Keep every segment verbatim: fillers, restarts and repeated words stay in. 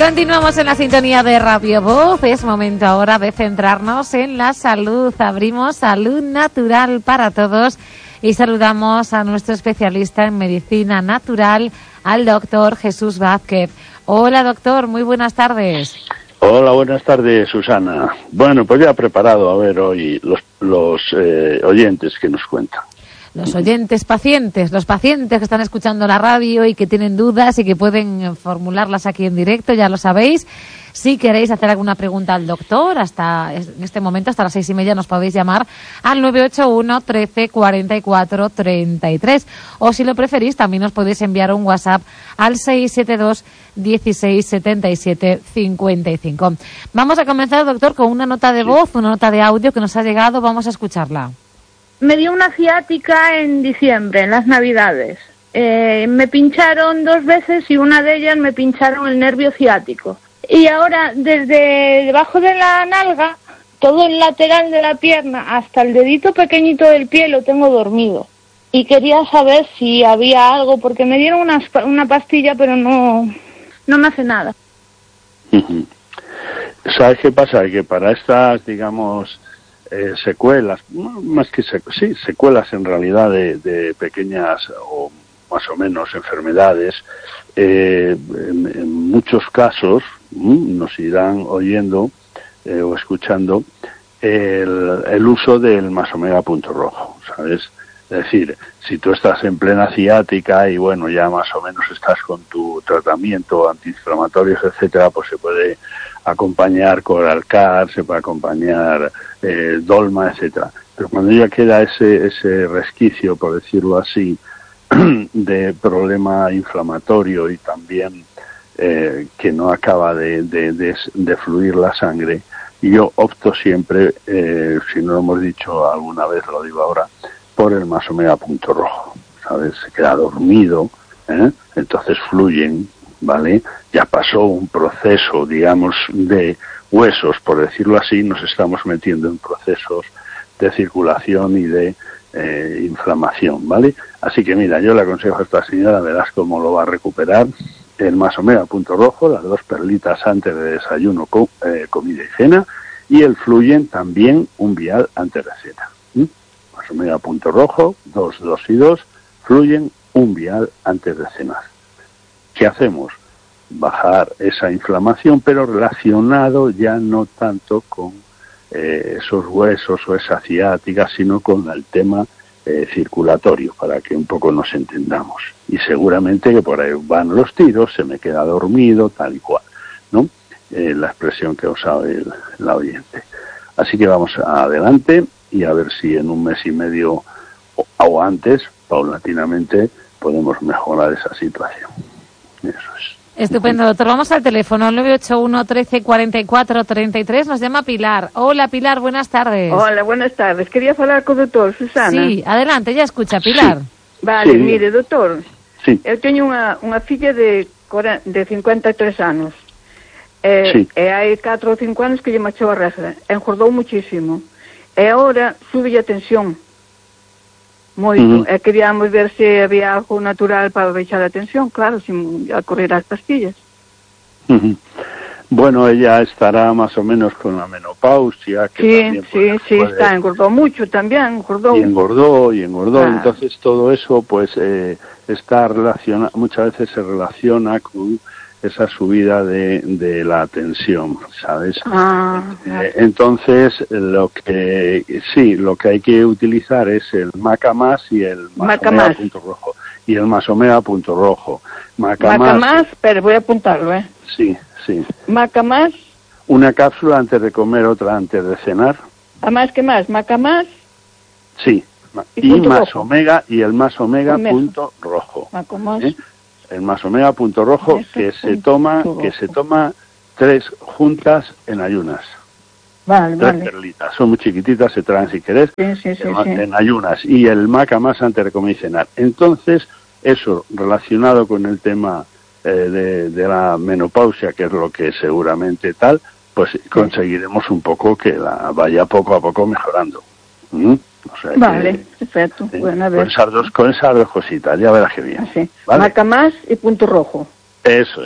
Continuamos en la sintonía de Radio Voz. Es momento ahora de centrarnos en la salud. Abrimos Salud Natural para Todos y saludamos a nuestro especialista en medicina natural, al doctor Jesús Vázquez. Hola, doctor, muy buenas tardes. Hola, buenas tardes, Susana. Bueno, pues ya preparado a ver hoy los, los eh, oyentes que nos cuentan. Los oyentes pacientes, los pacientes que están escuchando la radio y que tienen dudas y que pueden formularlas aquí en directo, ya lo sabéis. Si queréis hacer alguna pregunta al doctor, hasta en este momento, hasta las seis y media, nos podéis llamar al nueve ocho uno, trece, cuarenta y cuatro, treinta y tres. O si lo preferís, también os podéis enviar un WhatsApp al seis siete dos, dieciséis, setenta y siete, cincuenta y cinco. Vamos a comenzar, doctor, con una nota de voz, una nota de audio que nos ha llegado. Vamos a escucharla. Me dio una ciática en diciembre, en las Navidades. Eh, me pincharon dos veces y una de ellas me pincharon el nervio ciático. Y ahora, desde debajo de la nalga, todo el lateral de la pierna hasta el dedito pequeñito del pie lo tengo dormido. Y quería saber si había algo, porque me dieron una, una pastilla, pero no, no me hace nada. ¿Sabes qué pasa? Que para estas, digamos... Eh, secuelas, más que secu sí, secuelas en realidad de, de pequeñas o más o menos enfermedades, eh, en, en muchos casos mm, nos irán oyendo eh, o escuchando el, el uso del Masomega punto rojo, ¿sabes? Es decir, si tú estás en plena ciática y bueno, ya más o menos estás con tu tratamiento antiinflamatorios, etcétera, pues se puede acompañar Coralcar, se puede acompañar eh, Dolma, etcétera. Pero cuando ya queda ese ese resquicio, por decirlo así, de problema inflamatorio y también eh, que no acaba de, de, de, de fluir la sangre, yo opto siempre, eh, si no lo hemos dicho alguna vez, lo digo ahora, por el Masomega punto rojo, ¿sabes? Se queda dormido, ¿eh? Entonces fluyen, ¿vale? Ya pasó un proceso, digamos, de huesos, por decirlo así, nos estamos metiendo en procesos de circulación y de eh, inflamación, ¿vale? Así que mira, yo le aconsejo a esta señora, verás cómo lo va a recuperar, el Masomega punto rojo, las dos perlitas antes de desayuno, co eh, comida y cena, y el Fluyen también un vial antes de cena. ¿Mm? Masomega punto rojo, dos, dos y dos, Fluyen un vial antes de cenar. ¿Qué hacemos? Bajar esa inflamación, pero relacionado ya no tanto con eh, esos huesos o esa ciática, sino con el tema eh, circulatorio, para que un poco nos entendamos. Y seguramente que por ahí van los tiros, se me queda dormido, tal y cual, ¿no? Eh, la expresión que usaba el, la oyente. Así que vamos adelante y a ver si en un mes y medio o, o antes, paulatinamente, podemos mejorar esa situación. Eso es. Estupendo, doctor. Vamos al teléfono, nueve ocho uno, trece, cuarenta y cuatro, treinta y tres. Nos llama Pilar. Hola, Pilar, buenas tardes. Hola, buenas tardes. Quería falar co doutor, Susana. Sí, adelante, ya escucha, Pilar. Sí. Vale, Sí. mire, doutor. Sí. Eu teño unha, unha filla de, de cincuenta e tres anos. E, Sí. e hai catro ou cinco anos que lle marchou a regra. Engordou muchísimo. E agora sube a tensión. Moito. Uh-huh. E queríamos ver se había algo natural para baixar a tensión, claro, sin acorrer as pastillas. Uh-huh. Bueno, ella estará más o menos con la menopausia, que Sí, también sí, puede, sí, puede- está, engordó mucho también, engordó. y engordó y engordó. Ah. Entonces todo eso pues eh, está relaciona muchas veces se relaciona con esa subida de, de la tensión, ¿sabes? Ah, Eh, entonces lo que sí, lo que hay que utilizar es el Macamás y el Masomega Macamás. punto rojo y el Masomega punto rojo. Macamás, Macamás, pero voy a apuntarlo, ¿eh? sí, sí. Macamás, Una cápsula antes de comer, otra antes de cenar. ¿a más que más? Macamás, Sí. Ma- Y Y, punto más rojo. omega y el más omega Omega. punto rojo. Macamás. ¿eh? El más omega punto rojo Eso, que se punto toma rojo. que se toma tres juntas en ayunas. Vale, Tres vale. perlitas. Son muy chiquititas, se traen si querés. Sí, sí, sí, en, sí. en ayunas. Y el maca más antes de comer y cenar. Entonces, eso relacionado con el tema eh, de, de la menopausia, que es lo que seguramente tal, pues conseguiremos un poco que la vaya poco a poco mejorando. ¿Mm? O sea Vale, que, perfecto. eh, Bueno, a con, ver. esas dos, con esas dos cositas, ya verás que bien. Así. ¿Vale? Macamás y punto rojo. Eso es,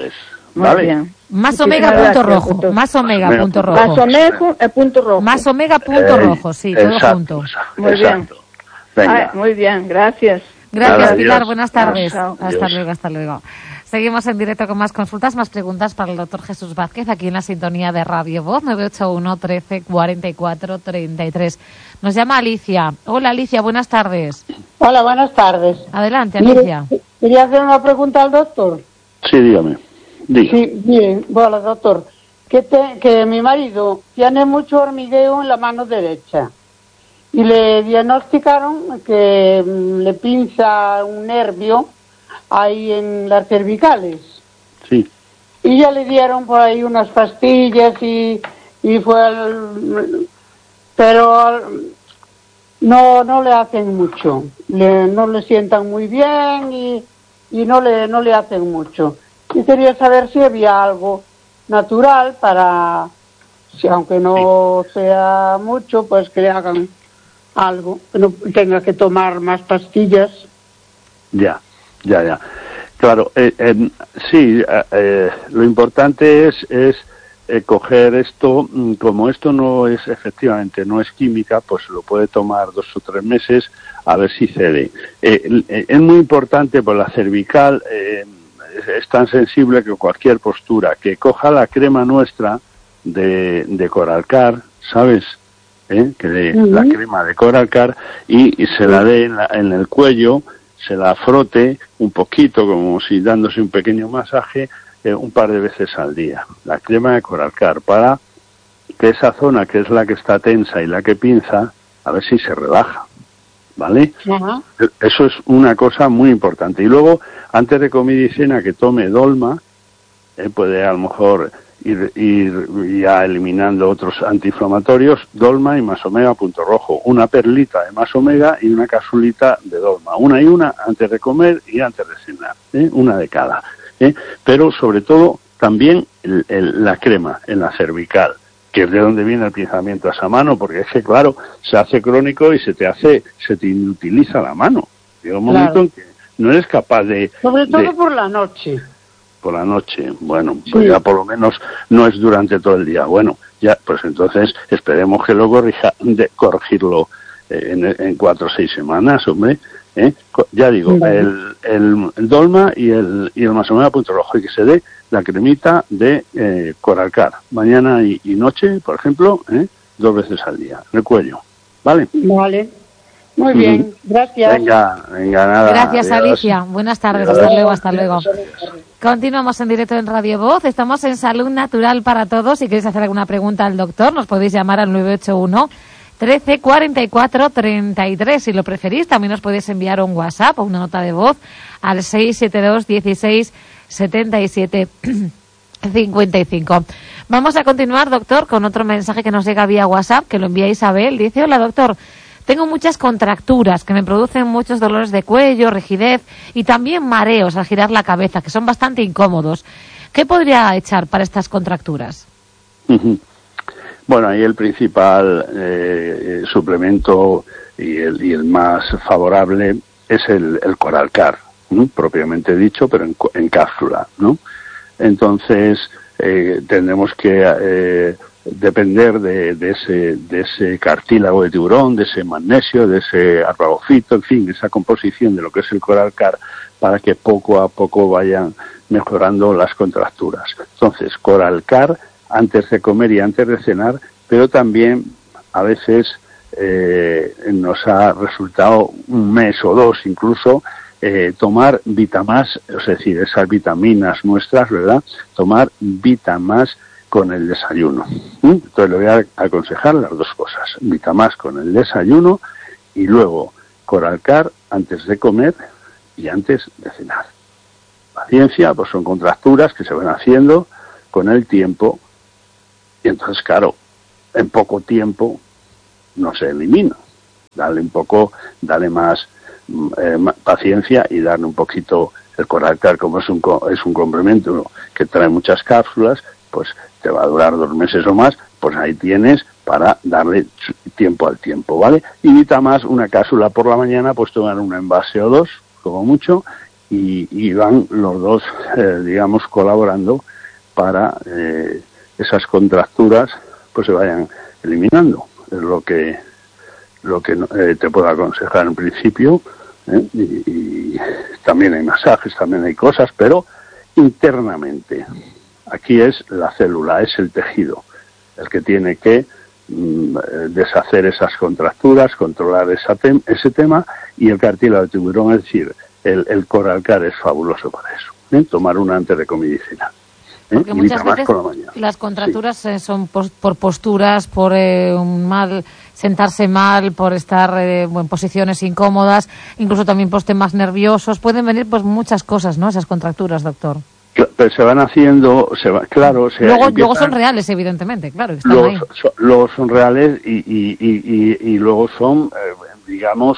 Muy ¿vale? bien. Más omega punto rojo, más omega punto rojo. Más omega e punto rojo. Más omega punto Eh, rojo, sí, todo exacto, junto. Muy bien. Venga. Ah, muy bien, gracias. Gracias, Nada, Pilar, adiós. buenas tardes. Chao. Hasta Adiós. luego, hasta luego. Seguimos en directo con más consultas, más preguntas para el doctor Jesús Vázquez, aquí en la sintonía de Radio Voz, nueve ocho uno, trece, cuarenta y cuatro, treinta y tres. Nos llama Alicia. Hola, Alicia, buenas tardes. Hola, buenas tardes. Adelante, Alicia. Mire, quería hacer una pregunta al doctor. Sí, dígame. Diga. Sí, bien, bueno, doctor, que, te, que mi marido tiene mucho hormigueo en la mano derecha y le diagnosticaron que mm, le pinza un nervio ahí en las cervicales. Sí. Y ya le dieron por ahí unas pastillas y, y fue al, pero al, no no le hacen mucho, le, no le sientan muy bien y, y no le no le hacen mucho. Y quería saber si había algo natural para, si aunque no sea mucho, pues que le hagan algo, que no tenga que tomar más pastillas. Ya, ya, ya. Claro, eh, eh, sí, eh, eh, lo importante es, es eh, coger esto, mm, como esto no es, efectivamente, no es química, pues lo puede tomar dos o tres meses a ver si cede. Eh, eh, es muy importante, pues la cervical eh, es, es tan sensible que cualquier postura, que coja la crema nuestra de, de Coralcar, ¿sabes? ¿Eh? Que de, Uh-huh. la crema de Coralcar y, y se la dé en, la, en el cuello, se la frote un poquito, como si dándose un pequeño masaje, eh, un par de veces al día. La crema de Coralcar, para que esa zona, que es la que está tensa y la que pinza, a ver si se relaja, ¿vale? Ajá. Eso es una cosa muy importante. Y luego, antes de comida y cena, que tome Dolma, eh, puede a lo mejor ir, ir ya eliminando otros antiinflamatorios, Dolma y más omega punto rojo, una perlita de más omega y una capsulita de Dolma, una y una antes de comer y antes de cenar, ¿eh? Una de cada, ¿eh? Pero sobre todo también el, el, la crema en la cervical, que es de donde viene el pinzamiento a esa mano, porque es que claro, se hace crónico y se te hace, se te inutiliza la mano. Llega un momento Claro. en que no eres capaz de... Sobre todo de, por la noche. por la noche, bueno, pues Sí. ya por lo menos no es durante todo el día. Bueno, ya, pues entonces esperemos que lo corrija, de corregirlo eh, en, en cuatro o seis semanas, hombre. ¿eh? Co- Ya digo, Sí. el, el, el Dolma y el, y el más omega punto rojo, y que se dé la cremita de eh, Coralcar, mañana y, y noche, por ejemplo, ¿eh? dos veces al día, en el cuello, ¿vale? Vale. Muy Ujú. bien, gracias. Venga, venga, nada. Gracias, adiós. Alicia. Buenas tardes. Adiós. Hasta luego, hasta luego. Continuamos en directo en Radio Voz. Estamos en Salud Natural para Todos. Si queréis hacer alguna pregunta al doctor, nos podéis llamar al nueve ocho uno, trece, cuarenta y cuatro, treinta y tres. Si lo preferís, también nos podéis enviar un WhatsApp o una nota de voz al seis siete dos, dieciséis, setenta y siete, cincuenta y cinco. Vamos a continuar, doctor, con otro mensaje que nos llega vía WhatsApp, que lo envía Isabel. Dice: hola, doctor. Tengo muchas contracturas que me producen muchos dolores de cuello, rigidez y también mareos al girar la cabeza, que son bastante incómodos. ¿Qué podría echar para estas contracturas? Ujú. Bueno, ahí el principal eh, suplemento y el, y el más favorable es el, el Coralcar, ¿no? Propiamente dicho, pero en, en cápsula, ¿no? Entonces, eh, tendremos que eh, depender de, de, ese, de ese cartílago de tiburón, de ese magnesio, de ese arrabofito, en fin, esa composición de lo que es el Coralcar, para que poco a poco vayan mejorando las contracturas. Entonces, Coralcar antes de comer y antes de cenar, pero también a veces eh, nos ha resultado un mes o dos incluso eh, tomar Vitamás, es decir, esas vitaminas nuestras, ¿verdad? Tomar Vitamás con el desayuno. ¿Mm? Entonces le voy a aconsejar las dos cosas, Vitamás con el desayuno y luego Coralcar antes de comer y antes de cenar. Paciencia, pues son contracturas que se van haciendo con el tiempo y entonces, claro, en poco tiempo no se elimina. Dale un poco, dale más, eh, más paciencia y darle un poquito el Coralcar, como es un, es un complemento que trae muchas cápsulas, pues te va a durar dos meses o más, pues ahí tienes para darle tiempo al tiempo, ¿vale? Y Vitamás, una cápsula por la mañana, pues tomar un envase o dos, como mucho, y, y van los dos, eh, digamos, colaborando para eh, esas contracturas pues se vayan eliminando. Es lo que lo que eh, te puedo aconsejar en principio, ¿eh? y, y también hay masajes, también hay cosas, pero internamente. Aquí es la célula, es el tejido, el que tiene que mm, deshacer esas contracturas, controlar esa tem ese tema, y el cartílago de tiburón, es decir, el, el Coralcar es fabuloso para eso, ¿eh? Tomar una antes de comidicina. ¿eh? Porque muchas veces la las contracturas sí. eh, son por, por posturas, por eh, un mal sentarse mal, por estar eh, en posiciones incómodas, incluso también por temas nerviosos. Pueden venir pues muchas cosas, ¿no? Esas contracturas, doctor. Pero se van haciendo, se va, claro. Se luego, empiezan, luego son reales, evidentemente, claro. Están luego, ahí. So, luego son reales y, y, y, y, y luego son, eh, digamos,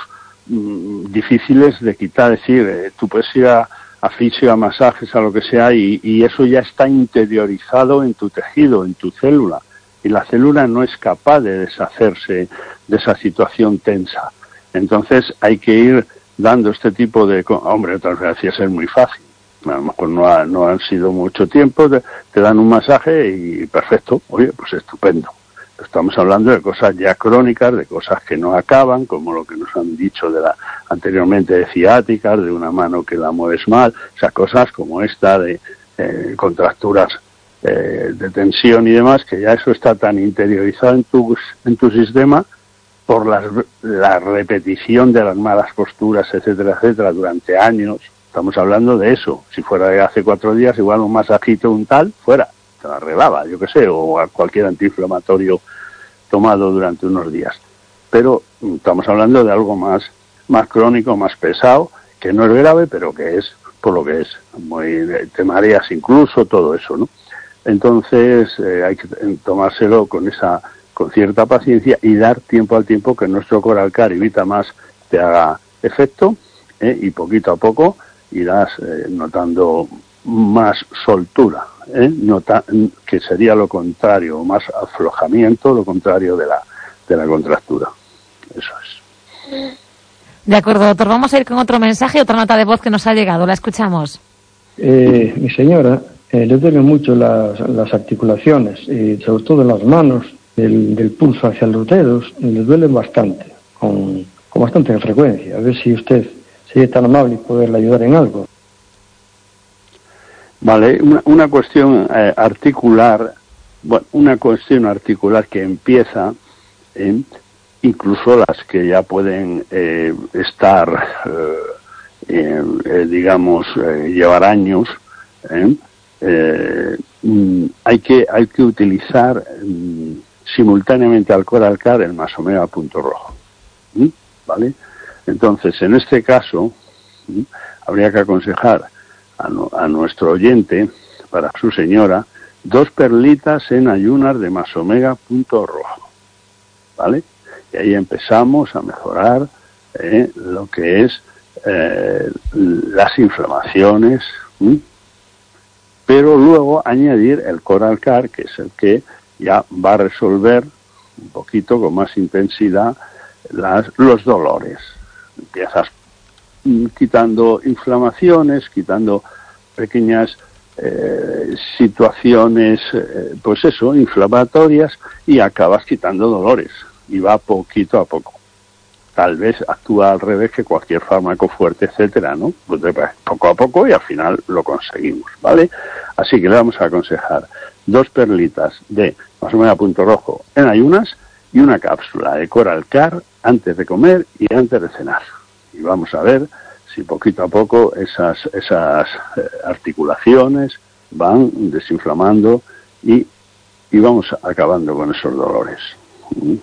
mm, difíciles de quitar. Es decir, eh, tú puedes ir a, a fisio, a masajes, a lo que sea, y, y eso ya está interiorizado en tu tejido, en tu célula. Y la célula no es capaz de deshacerse de esa situación tensa. Entonces hay que ir dando este tipo de... Hombre, otras veces es muy fácil. A lo mejor no, ha, no han sido mucho tiempo, te, te dan un masaje y perfecto, oye, pues estupendo. Estamos hablando de cosas ya crónicas, de cosas que no acaban, como lo que nos han dicho de la anteriormente de ciáticas, de una mano que la mueves mal, o sea, cosas como esta de eh, contracturas eh, de tensión y demás, que ya eso está tan interiorizado en tu, en tu sistema por las, la repetición de las malas posturas, etcétera, etcétera, durante años. Estamos hablando de eso. Si fuera de hace cuatro días, igual un masajito, un tal, fuera, te lo arreglaba, yo qué sé, o a cualquier antiinflamatorio tomado durante unos días. Pero estamos hablando de algo más, más crónico, más pesado, que no es grave, pero que es por lo que es. Muy, te mareas incluso, todo eso, ¿no? Entonces eh, hay que tomárselo con esa, con cierta paciencia y dar tiempo al tiempo que nuestro Coralcar y Vitamas te haga efecto, ¿eh? Y poquito a poco irás eh, notando más soltura, ¿eh? Nota, que sería lo contrario, más aflojamiento, lo contrario de la, de la contractura. Eso es. De acuerdo, doctor. Vamos a ir con otro mensaje, otra nota de voz que nos ha llegado. La escuchamos. Eh, mi señora, eh, le duelen mucho las, las articulaciones, y sobre todo las manos, del, del pulso hacia los dedos, le duelen bastante, con, con bastante frecuencia. A ver si usted sería tan amable y poderle ayudar en algo. Vale, una, una cuestión eh, articular, bueno, una cuestión articular que empieza, eh, incluso las que ya pueden eh, estar, eh, eh, eh, digamos, eh, llevar años, eh, eh, mm, hay que hay que utilizar mm, simultáneamente al Coralcar el Masomega punto rojo, ¿Mm? ¿vale? Entonces, en este caso, ¿sí? habría que aconsejar a, no, a nuestro oyente, para su señora, dos perlitas en ayunas de Masomega punto rojo, ¿vale? Y ahí empezamos a mejorar eh, lo que es eh, las inflamaciones, ¿sí? Pero luego añadir el Coralcar, que es el que ya va a resolver un poquito con más intensidad las, los dolores. Empiezas quitando inflamaciones, quitando pequeñas eh, situaciones, eh, pues eso, inflamatorias, y acabas quitando dolores, y va poquito a poco. Tal vez actúa al revés que cualquier fármaco fuerte, etcétera, ¿no? Pues poco a poco y al final lo conseguimos, ¿vale? Así que le vamos a aconsejar dos perlitas de Masomega punto rojo en ayunas y una cápsula de Coralcar antes de comer y antes de cenar. Y vamos a ver si poquito a poco esas, esas eh, articulaciones van desinflamando y, y vamos acabando con esos dolores. ¿Mm?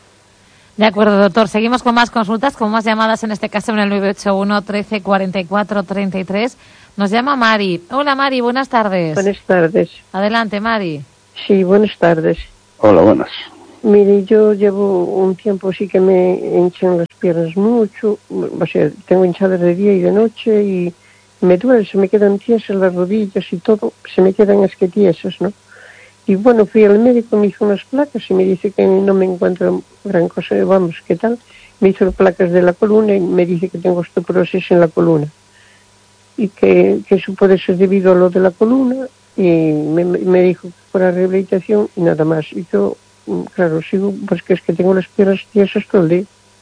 De acuerdo, doctor. Seguimos con más consultas, con más llamadas, en este caso en el nueve ocho uno, trece, cuarenta y cuatro, treinta y tres. Nos llama Mari. Hola, Mari, buenas tardes. Buenas tardes. Adelante, Mari. Sí, buenas tardes. Hola, buenas. Mire, yo llevo un tiempo sí que me hinchan las piernas mucho, o sea, tengo hinchadas de día y de noche y me duele, se me quedan tiesas las rodillas y todo, se me quedan es que tiesas, ¿no? Y bueno, fui al médico, me hizo unas placas y me dice que no me encuentro gran cosa, vamos, ¿qué tal? Me hizo placas de la columna y me dice que tengo osteoporosis en la columna y que, que eso puede ser debido a lo de la columna y me, me dijo para rehabilitación y nada más. Y yo, claro, sigo, pues que es que tengo las piernas tiesas todo el día.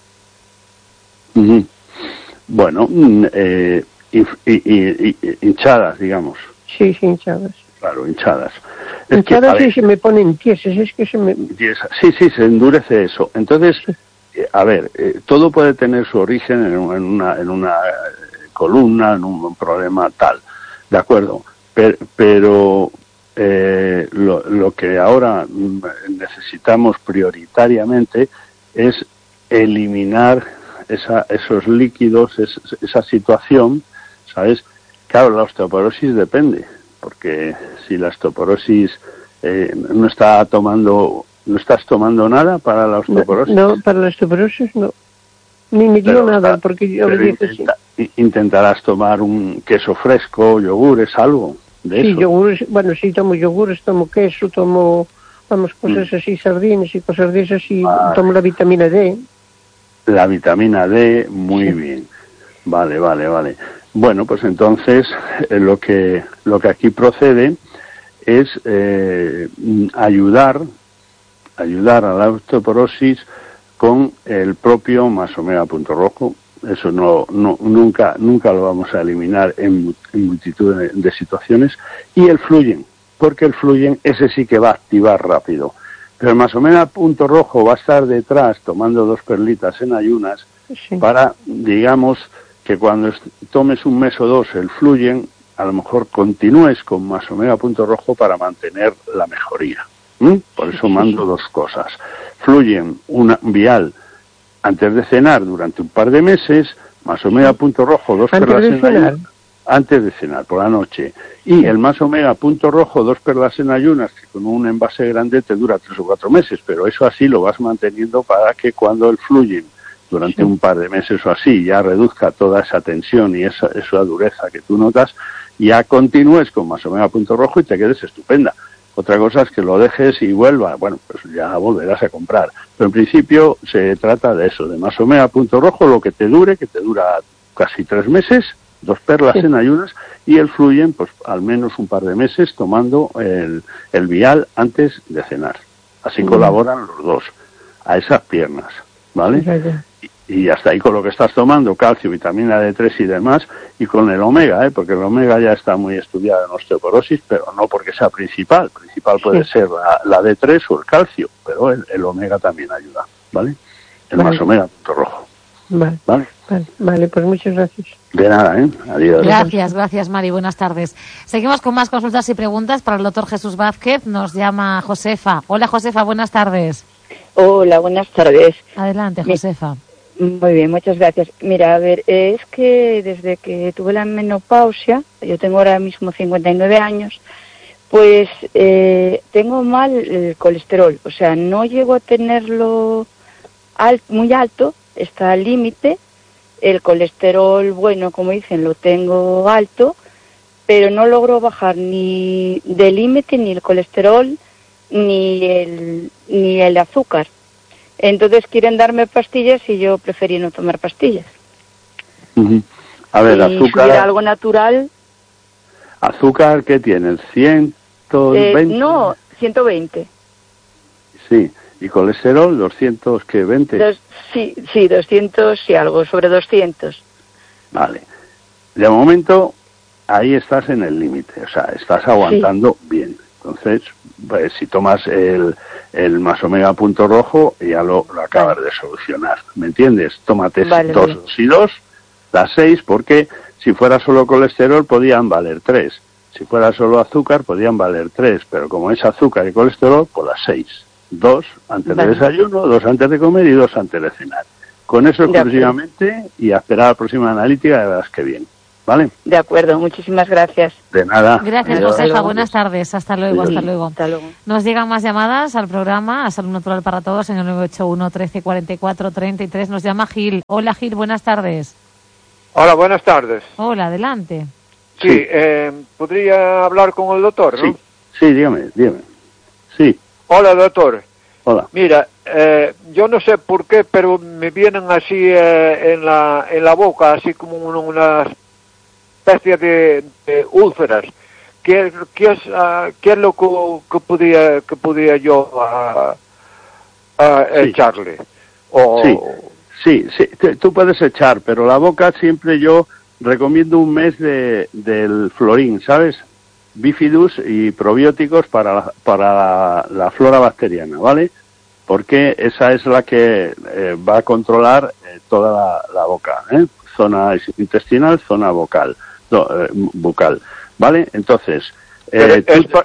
Uh-huh. Bueno, eh, y, y, y, hinchadas, digamos. Sí, sí, hinchadas. Claro, hinchadas. Es hinchadas que, y se me ponen tiesas, es que se me... Sí, sí, se endurece eso. Entonces, sí. eh, a ver, eh, todo puede tener su origen en, en, una, en una columna, en un, un problema tal, ¿de acuerdo? Pero, pero eh, lo, lo que ahora necesitamos prioritariamente es eliminar esa, esos líquidos, es, esa situación, ¿sabes? Claro, la osteoporosis depende, porque si la osteoporosis eh, no está tomando, no estás tomando nada para la osteoporosis. No, no para la osteoporosis no. Ni me dio pero, nada, porque yo le dije intenta, sí. Intentarás tomar un queso fresco, yogures, algo de sí, eso. Yogures, bueno, sí, tomo yogures, tomo queso, tomo, vamos, cosas mm. así, sardinas y cosas de esas, y vale. Tomo la vitamina D. La vitamina D, muy sí. bien. Vale, vale, vale. Bueno, pues entonces eh, lo que lo que aquí procede es eh, ayudar ayudar a la osteoporosis con el propio más omega punto rojo. Eso no, no nunca nunca lo vamos a eliminar en, en multitud de, de situaciones. Y el fluyen, porque el fluyen ese sí que va a activar rápido. Pero el más omega punto rojo va a estar detrás tomando dos perlitas en ayunas sí. para, digamos, que cuando tomes un mes o dos el fluyen, a lo mejor continúes con más omega punto rojo para mantener la mejoría. ¿Mm? Por eso mando dos cosas. Fluyen una vial antes de cenar durante un par de meses, más omega punto rojo, dos antes perlas de en cenar. ayunas, antes de cenar, por la noche. Y sí. el más omega punto rojo, dos perlas en ayunas, que con un envase grande te dura tres o cuatro meses, pero eso así lo vas manteniendo para que cuando el fluyen durante sí. un par de meses o así, ya reduzca toda esa tensión y esa, esa dureza que tú notas, ya continúes con más omega punto rojo y te quedes estupenda. Otra cosa es que lo dejes y vuelva, bueno, pues ya volverás a comprar. Pero en principio se trata de eso, de más omega punto rojo, lo que te dure, que te dura casi tres meses, dos perlas sí. en ayunas, y el fluyen, pues al menos un par de meses tomando el, el vial antes de cenar. Así mm. colaboran los dos, a esas piernas, ¿vale? Sí, y hasta ahí con lo que estás tomando, calcio, vitamina D tres y demás, y con el omega, ¿eh? Porque el omega ya está muy estudiado en osteoporosis, pero no porque sea principal. Principal puede sí. ser la, la D tres o el calcio, pero el, el omega también ayuda, ¿vale? El vale. más omega punto rojo. Vale. ¿Vale? Vale, vale, pues muchas gracias. De nada, ¿eh? Adiós. Gracias, gracias, Mari. Buenas tardes. Seguimos con más consultas y preguntas para el doctor Jesús Vázquez. Nos llama Josefa. Hola, Josefa, buenas tardes. Hola, buenas tardes. Adelante, Josefa. Muy bien, muchas gracias. Mira, a ver, es que desde que tuve la menopausia, yo tengo ahora mismo cincuenta y nueve años, pues eh, tengo mal el colesterol. O sea, no llego a tenerlo al, muy alto, está al límite. El colesterol, bueno, como dicen, lo tengo alto, pero no logro bajar ni del límite, ni el colesterol, ni el, ni el azúcar. Entonces quieren darme pastillas y yo preferí no tomar pastillas. Uh-huh. A ver, y azúcar... Si algo natural... ¿Azúcar qué tiene? ¿ciento veinte? Eh, no, ciento veinte. Sí, ¿y colesterol? ¿doscientos qué? ¿veinte? Dos, sí, sí, doscientos y algo, sobre doscientos. Vale. De momento, ahí estás en el límite, o sea, estás aguantando sí. bien. Entonces, pues, si tomas el, el más omega punto rojo, ya lo, lo acabas vale. de solucionar. ¿Me entiendes? Tómate vale, dos, vale. dos y dos, las seis, porque si fuera solo colesterol podían valer tres. Si fuera solo azúcar podían valer tres, pero como es azúcar y colesterol, pues las seis. Dos antes vale. de desayuno, dos antes de comer y dos antes de cenar. Con eso exclusivamente y a esperar a la próxima analítica de verás que bien. ¿Vale? De acuerdo, muchísimas gracias. De nada. Gracias, Adiós. Josefa. Buenas tardes. Hasta luego, hasta luego. Hasta luego. Nos llegan más llamadas al programa, a Salud Natural para Todos, en el nueve ocho uno, trece, cuarenta y cuatro, treinta y tres. Nos llama Gil. Hola, Gil, buenas tardes. Hola, buenas tardes. Hola, adelante. Sí, sí. Eh, ¿podría hablar con el doctor, no? Sí, sí, dígame, dígame. Sí. Hola, doctor. Hola. Mira, eh, yo no sé por qué, pero me vienen así eh, en la en la boca, así como una... una especie de, de úlceras ¿qué, qué, es, uh, ¿qué es lo que, que, podía, que podía yo uh, uh, sí. echarle? O... Sí, sí, sí, te, tú puedes echar, pero la boca siempre yo recomiendo un mes de, del florín, ¿sabes? Bifidus y probióticos para la, para la, la flora bacteriana, ¿vale? Porque esa es la que eh, va a controlar eh, toda la, la boca, ¿eh? Zona intestinal, zona vocal, no, eh, bucal, ¿vale? Entonces, eh, es, tú,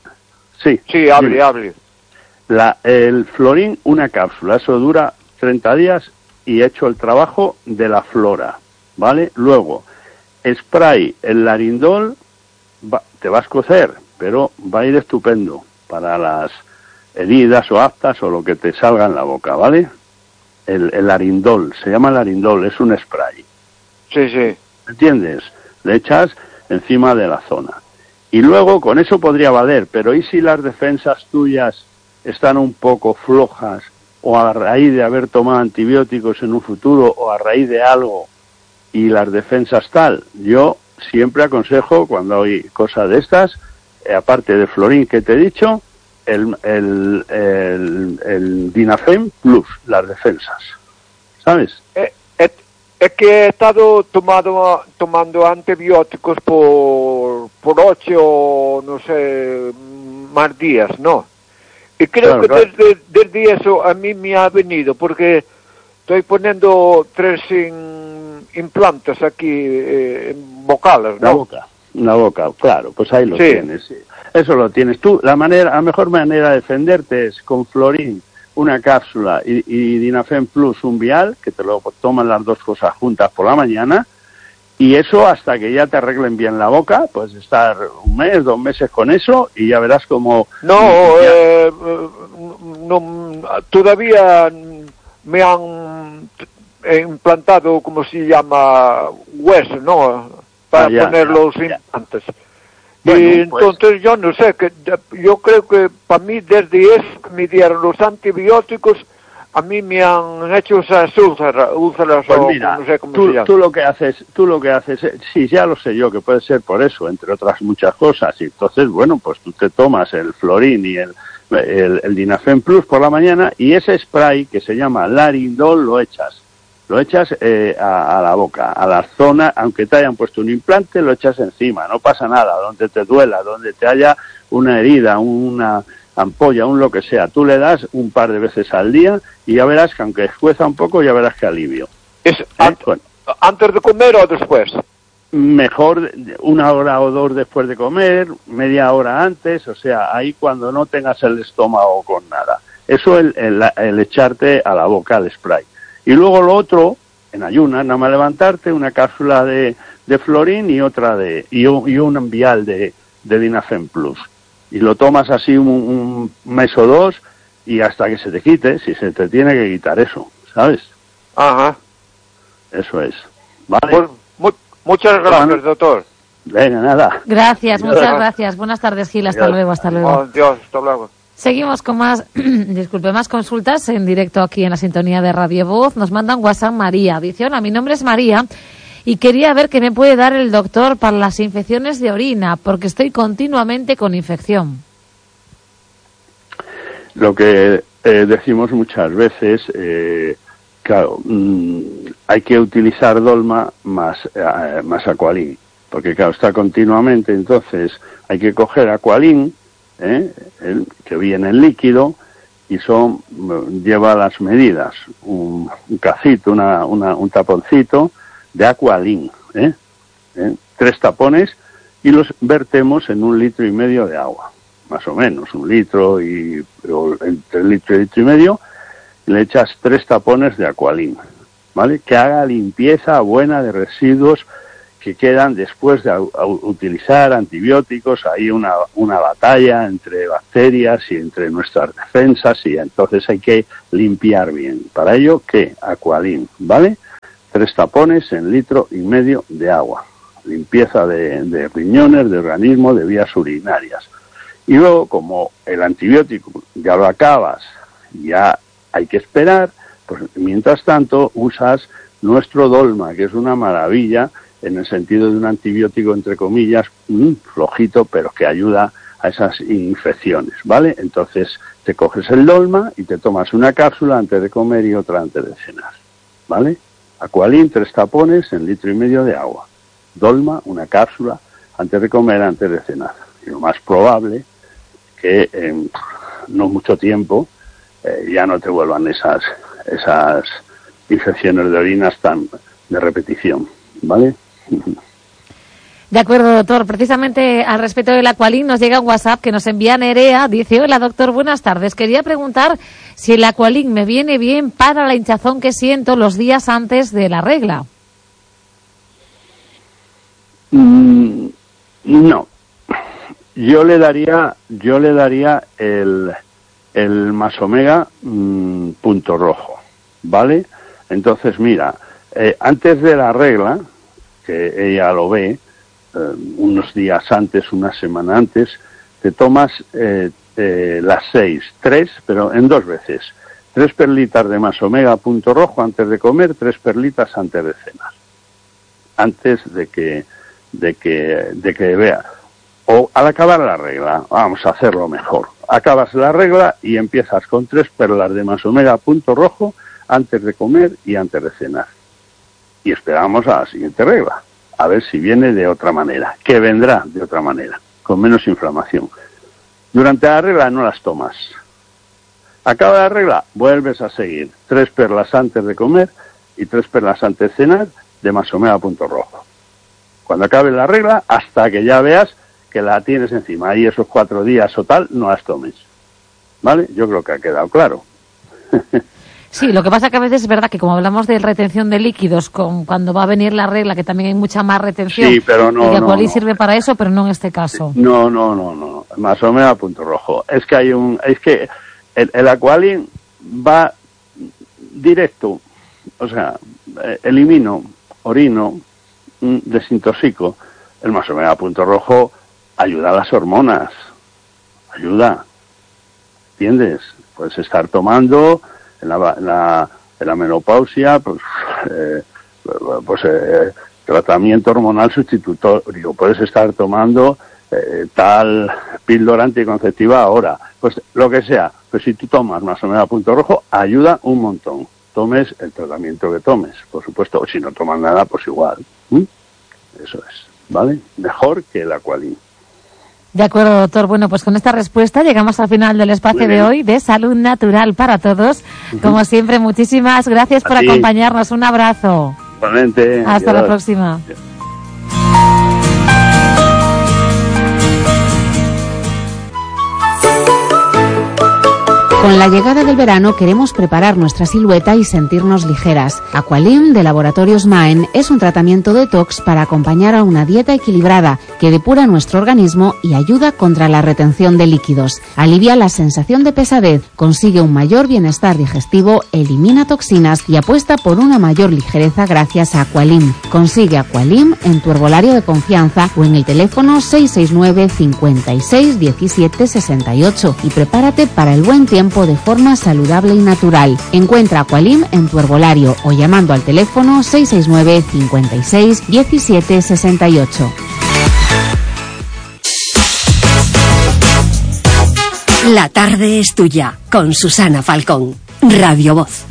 sí, sí, hable, dime. hable. La, el florín, una cápsula, eso dura treinta días y he hecho el trabajo de la flora, ¿vale? Luego, spray, el larindol, va, te vas a cocer, pero va a ir estupendo para las heridas o aftas o lo que te salga en la boca, ¿vale? El, el larindol, se llama larindol, es un spray. Sí, sí. ¿Entiendes? Le echas encima de la zona. Y luego, con eso podría valer, pero ¿y si las defensas tuyas están un poco flojas o a raíz de haber tomado antibióticos en un futuro o a raíz de algo y las defensas tal? Yo siempre aconsejo, cuando hay cosas de estas, eh, aparte de florín que te he dicho, el, el, el, el Dinafem Plus, las defensas, ¿sabes? Eh, eh, es que he estado tomado, tomando antibióticos por, por ocho, no sé, más días, ¿no? Y creo claro, que claro. Desde, desde eso a mí me ha venido, porque estoy poniendo tres in, implantes aquí, eh, vocales, ¿no? La boca, la boca, claro, pues ahí lo sí. tienes, sí. Eso lo tienes tú. La manera, la mejor manera de defenderte es con florín, una cápsula y, y Dinafem Plus, un vial, que te lo toman las dos cosas juntas por la mañana, y eso hasta que ya te arreglen bien la boca, pues estar un mes, dos meses con eso, y ya verás como... No, eh, no todavía me han implantado, como se llama, hueso, ¿no? Para ah, ya, poner ya, los implantes. Bueno, y entonces pues, yo no sé, que yo creo que para mí desde eso que me dieron los antibióticos, a mí me han hecho esas úlceras, úlceras pues o mira, no sé cómo tú, se llama. Tú lo que haces, tú lo que haces, sí, ya lo sé yo, que puede ser por eso, entre otras muchas cosas, y entonces, bueno, pues tú te tomas el florín y el, el, el Dinafem Plus por la mañana, y ese spray que se llama larindol lo echas. Lo echas eh, a, a la boca, a la zona, aunque te hayan puesto un implante, lo echas encima, no pasa nada, donde te duela, donde te haya una herida, una ampolla, un lo que sea, tú le das un par de veces al día y ya verás que aunque escueza un poco, ya verás que alivio. ¿Es ¿Eh? antes, bueno, ¿Antes de comer o después? Mejor una hora o dos después de comer, media hora antes, o sea, ahí cuando no tengas el estómago con nada. Eso el, el, el echarte a la boca el spray. Y luego lo otro, en ayunas, nada más levantarte, una cápsula de, de florín y otra de y un, y un vial de, de Dinafem Plus. Y lo tomas así un, un mes o dos y hasta que se te quite, si se te tiene que quitar eso, ¿sabes? Ajá. Eso es. ¿Vale? Pues, mu muchas gracias, doctor. Venga, nada. Gracias, muchas gracias. gracias. Buenas tardes, Gil. Hasta Adiós. luego, hasta luego. Oh, Dios, hasta luego. Seguimos con más, disculpe, más consultas en directo aquí en la sintonía de Radio Voz. Nos mandan WhatsApp María. Dice, hola, mi nombre es María y quería ver qué me puede dar el doctor para las infecciones de orina, porque estoy continuamente con infección. Lo que eh, decimos muchas veces, eh, claro, mmm, hay que utilizar dolma más, eh, más Aqualin, porque claro, está continuamente, entonces hay que coger Aqualin, ¿Eh? El, que viene en líquido y son lleva las medidas, un, un cacito, una, una, un taponcito de Aqualin, ¿eh? ¿Eh? tres tapones y los vertemos en un litro y medio de agua, más o menos, un litro y o entre litro y litro y medio, y le echas tres tapones de Aqualin, ¿vale? Que haga limpieza buena de residuos que quedan después de a, a utilizar antibióticos. Hay una, una batalla entre bacterias y entre nuestras defensas y entonces hay que limpiar bien. Para ello, ¿qué? Aqualin, ¿vale? Tres tapones en litro y medio de agua. Limpieza de, de riñones, de organismo, de vías urinarias. Y luego, como el antibiótico ya lo acabas, ya hay que esperar, pues mientras tanto usas nuestro dolma, que es una maravilla, en el sentido de un antibiótico, entre comillas, mmm, flojito, pero que ayuda a esas infecciones, ¿vale? Entonces te coges el Dolma y te tomas una cápsula antes de comer y otra antes de cenar, ¿vale? Aqualin, tres tapones en litro y medio de agua. Dolma, una cápsula antes de comer, antes de cenar. Y lo más probable que en no mucho tiempo eh, ya no te vuelvan esas esas infecciones de orinas tan de repetición, ¿vale? De acuerdo, doctor. Precisamente al respecto del Aqualin nos llega un WhatsApp que nos envía Nerea. Dice, hola doctor, buenas tardes. Quería preguntar si el Aqualin me viene bien para la hinchazón que siento los días antes de la regla. Mm, no. Yo le daría, yo le daría el, el Más Omega mmm, punto rojo, ¿vale? Entonces, mira, eh, antes de la regla, que ella lo ve, Uh, unos días antes, una semana antes, te tomas eh, eh, las seis, tres, pero en dos veces. Tres perlitas de Más Omega punto rojo antes de comer, tres perlitas antes de cenar. Antes de que, de que, de que vea. O al acabar la regla, vamos a hacerlo mejor. Acabas la regla y empiezas con tres perlas de Más Omega punto rojo antes de comer y antes de cenar. Y esperamos a la siguiente regla. A ver si viene de otra manera, que vendrá de otra manera, con menos inflamación. Durante la regla no las tomas. Acaba la regla, vuelves a seguir. Tres perlas antes de comer y tres perlas antes de cenar de Más Omega punto rojo. Cuando acabe la regla, hasta que ya veas que la tienes encima. Y esos cuatro días o tal, no las tomes. ¿Vale? Yo creo que ha quedado claro. Sí, lo que pasa que a veces es verdad que como hablamos de retención de líquidos, con cuando va a venir la regla, que también hay mucha más retención, sí, pero no, y el Aqualin no, no. sirve para eso, pero no en este caso. No, no, no, no, Más Omega punto rojo. Es que hay un, es que el, el Aqualin va directo, o sea, eh, elimino, orino, desintoxico. El Más Omega punto rojo ayuda a las hormonas, ayuda, ¿entiendes? Puedes estar tomando en la, en la, en la menopausia, pues, eh, pues eh, tratamiento hormonal sustitutorio. Puedes estar tomando eh, tal píldora anticonceptiva ahora. Pues lo que sea. Pues si tú tomas Más Omega punto rojo, ayuda un montón. Tomes el tratamiento que tomes, por supuesto. O si no tomas nada, pues igual. ¿Mm? Eso es, ¿vale? Mejor que el Aqualin. De acuerdo, doctor. Bueno, pues con esta respuesta llegamos al final del espacio de hoy de Salud Natural para Todos. Uh-huh. Como siempre, muchísimas gracias por acompañarnos. Un abrazo. Igualmente. Hasta la próxima. Adiós. Con la llegada del verano queremos preparar nuestra silueta y sentirnos ligeras. Aqualim de Laboratorios Maen es un tratamiento detox para acompañar a una dieta equilibrada que depura nuestro organismo y ayuda contra la retención de líquidos. Alivia la sensación de pesadez, consigue un mayor bienestar digestivo, elimina toxinas y apuesta por una mayor ligereza gracias a Aqualim. Consigue Aqualim en tu herbolario de confianza o en el teléfono seis seis nueve, cincuenta y seis, diecisiete, sesenta y ocho y prepárate para el buen tiempo de forma saludable y natural. Encuentra Aqualim en tu herbolario o llamando al teléfono seis seis nueve, cincuenta y seis, diecisiete, sesenta y ocho. La tarde es tuya, con Susana Falcón, Radio Voz.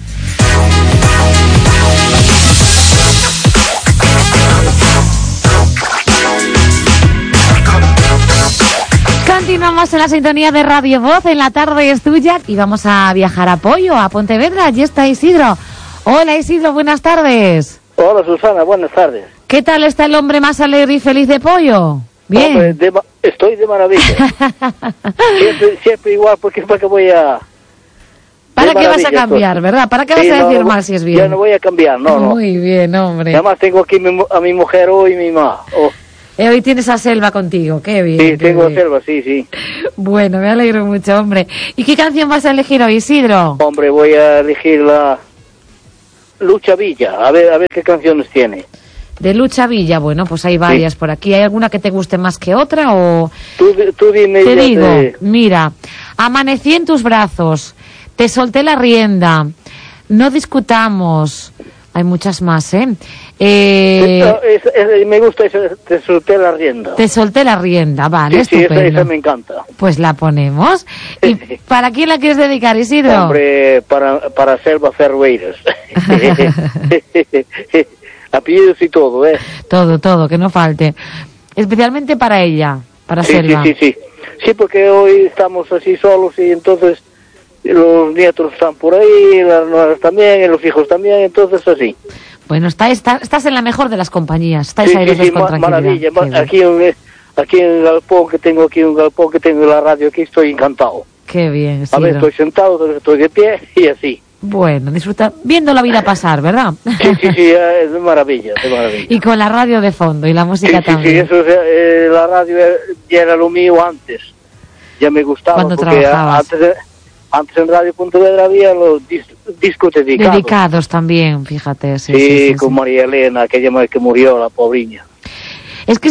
Continuamos en la sintonía de Radio Voz, en La tarde es tuya, y vamos a viajar a Poio, a Pontevedra. Allí está Isidro. Hola Isidro, buenas tardes. Hola Susana, buenas tardes. ¿Qué tal está el hombre más alegre y feliz de Poio? Bien. Hombre, de ma- estoy de maravilla. siempre, siempre igual, porque para qué voy a... ¿Para qué vas a cambiar, estoy. verdad? ¿Para qué sí, vas a no, decir no, mal si es bien? Ya no voy a cambiar, no, no. Muy bien, hombre. Además tengo aquí mi, a mi mujer hoy y mi mamá. Oh. Eh, hoy tienes a Selva contigo, qué bien. Sí, qué tengo bien. a Selva, sí, sí. Bueno, me alegro mucho, hombre. ¿Y qué canción vas a elegir hoy, Isidro? Hombre, voy a elegir la Lucha Villa, a ver, a ver qué canciones tiene. De Lucha Villa, bueno, pues hay varias sí. por aquí. ¿Hay alguna que te guste más que otra o...? Tú, tú dime. Te digo, te... mira, amanecí en tus brazos, te solté la rienda, no discutamos, Hay muchas más, ¿eh? eh Esto, es, es, me gusta eso, Te solté la rienda. Te solté la rienda, vale, sí, estupendo. Sí, esa, esa me encanta. Pues la ponemos. ¿Y para quién la quieres dedicar, Isidro? Hombre, para, para Selva Ferreiras. Apellidos y todo, ¿eh? Todo, todo, que no falte. Especialmente para ella, para sí, Selva. Sí, sí, sí. Sí, porque hoy estamos así solos y entonces los nietos están por ahí, las nuevas también, y los hijos también, entonces así. Bueno, está, está, estás en la mejor de las compañías. Estáis sí, ahí sí, los dos sí, con ma tranquilidad. Maravilla. Aquí en, aquí en el galpón que tengo aquí, un galpón que tengo en la radio aquí, estoy encantado. Qué bien, a ver, estoy sentado, estoy de pie y así. Bueno, disfruta viendo la vida pasar, ¿verdad? Sí, sí, sí, es de maravilla, de maravilla. Y con la radio de fondo y la música sí, también. Sí, sí, eso, eh, la radio ya era lo mío antes. Ya me gustaba. Cuando porque trabajabas. Antes, antes en Radio Pontevedra había los dis discos dedicados. Dedicados también, fíjate. Sí, sí, sí, sí con sí. María Elena, aquella madre que murió, la pobriña.